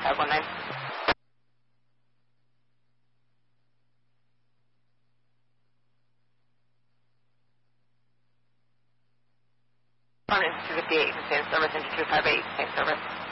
519. On into 58, same service, into 258, same service.